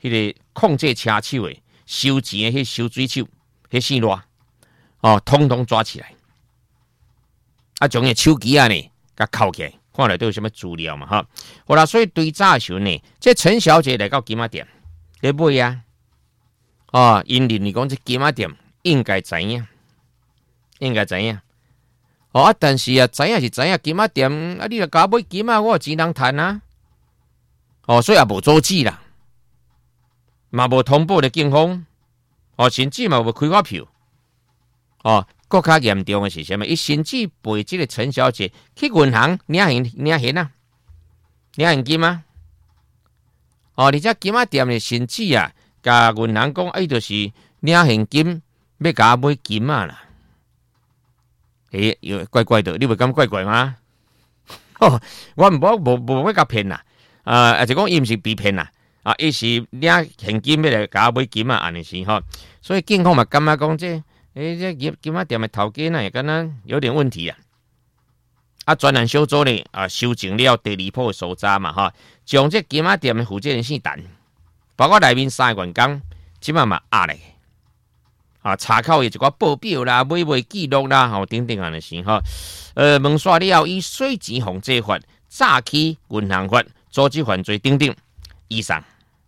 迄个控制车手的收钱的迄收水手，迄线路哦，统统抓起来，啊，将个手机啊呢，甲扣起来，看来都有什么资料嘛哈。好啦，所以对早时呢，这陈小姐来到金仔店咧买啊，哦，因认为讲这金仔店应该知影，哦，啊，但是啊，知影是知影金仔店啊，你若甲我买金仔，我有钱通趁啊，哦，所以也无阻止啦，嘛无通报的警方，哦，甚至嘛无开发票，哦，更加严重的是什么？伊甚至陪这个陈小姐去银行领现啊，领现金啊，哦，而且金仔店呢，甚至啊，甲银行讲，伊就是领现金，要甲我买金仔啦。又怪怪的，你袂感怪怪吗？哦，我无要甲骗啦，还是讲伊毋是被骗啦，啊，伊是领现金要来甲我买金啊，安尼是吼，所以警方嘛感觉讲这金仔店的头家呢，也敢若有点问题啊。啊，专案小组呢修正了第二波的搜查嘛，哈，将这金仔店的负责人姓陈，包括内面3个员工，即嘛压咧。啊，查考有一寡报表啦、买卖记录啦，吼等等安尼是吼。问刷了后，以洗钱防制法、诈欺银行法、组织犯罪等等以上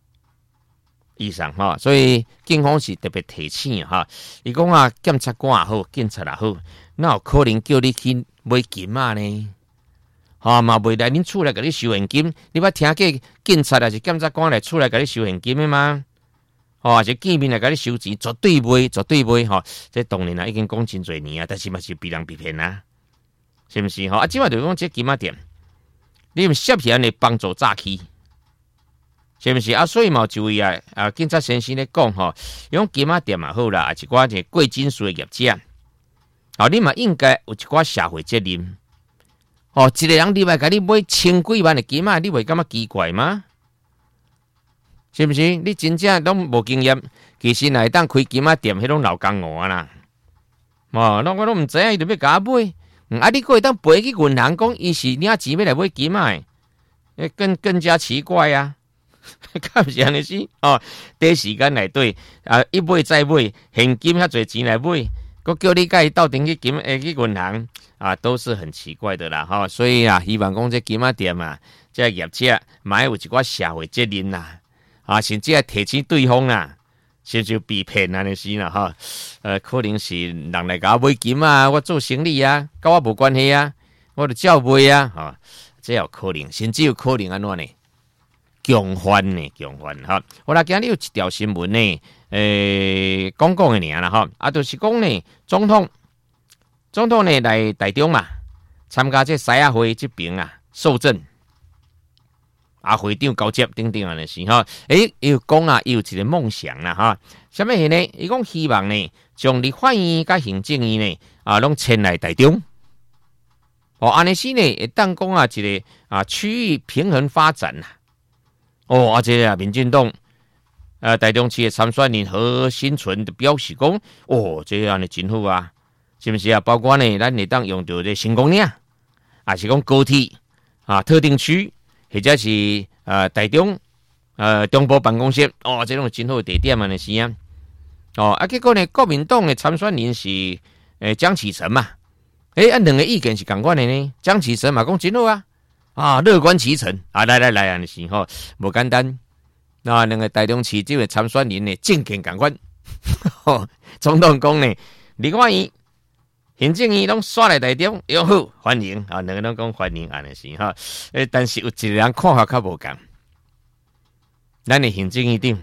哈。所以警方是特别提醒哈，伊讲啊，检察官也好，警察也好，哪有可能叫你去买金啊呢？哈嘛，袂来恁厝内甲你收现金，你捌听过警察还是检察官来厝内甲你收现金的吗？哦，是见面来甲你收钱，绝对袂吼。这当然啦，已经讲真侪年啊，但是嘛是被人被骗啊，是不是吼？啊，即摆就讲这金仔店，你们涉嫌的帮助诈欺，是不是啊？所以嘛，就位警察先生咧讲吼，用金仔店也好啦，啊，一寡这贵金属的业者，哦，你嘛应该有一寡社会责任。哦，一个人你来甲你买千几万的金仔，你会感觉奇怪吗？是不是？你真正拢无经验，其实来当开金仔店，迄种老江湖啊啦。哦，那我都唔知影，伊就要甲我买。啊，你可以当陪去银行讲，伊是领钱要来买金仔，更加奇怪啊！敢是安尼是？哦，第时间内底一买再买，现金遐侪钱来买，佮叫你甲伊斗阵去去银行啊，都是很奇怪的啦。哈，所以啊，希望讲这金仔店啊，这业者嘛有一寡社会责任啦。啊，甚至还提醒对方啦，甚至被骗安尼是啦哈。可能是人来甲我买金啊，我做生意啊，跟我无关系啊，我就照卖啊，哈，这有可能，甚至有可能安怎呢？强犯哈。我来今日有一条新闻呢，讲的尔啦哈，啊，就是讲呢，总统呢来台中嘛，参加这狮仔会这边啊受赠。啊，会长高阶等等安尼是哈，伊有讲啊，伊有一个梦想啦哈，什么呢？伊讲希望呢，将立法院甲行政院呢拢迁来台中。哦，安尼是呢，会当讲啊，一个区域平衡发展啦。哦，这个民进党台中市的参选人何新存的表示讲，哦，这个安尼真好啊，是不是啊？包括呢，咱会当用到这成功岭，还是讲高铁特定区。或者是台中中部办公室哦，这种真好的地点嘛，是啊。哦结果呢，国民党的参选人是江启臣嘛，两个意见是同款的呢。江启臣嘛讲真好啊，乐观其成啊，来啊，是吼，无简单。那两个台中市这位参选人呢，政见同款。总统讲呢，立法院、行政院拢刷来台中，又好欢迎啊！两个人讲欢迎安尼是哈，但是有一个人看法较无共，咱的行政院长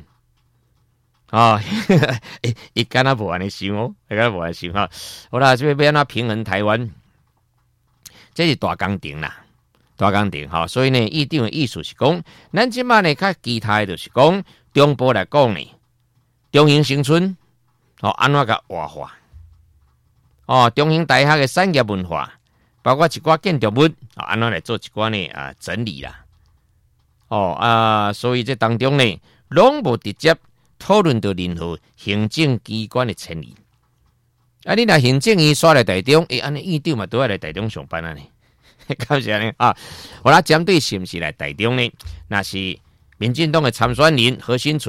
伊敢若无安尼想哦，敢若无安尼想哈。好啦，这边要安怎平衡台湾，这是大工程啦，大工程哈。所以呢，议长的意思是讲，咱即摆呢较期待就是讲，中部来讲呢，中兴新村安怎甲活化。中兴大学的产业文化，包括一寡建筑物，安怎来做一寡呢整理啦。所以这当中呢，拢无直接讨论到任何行政机关的迁移。你若行政院刷来台中，安尼议长嘛都要来台中上班啊呢？感谢呢啊！我啦针对是不是来台中呢？那是民进党的参选人何新存。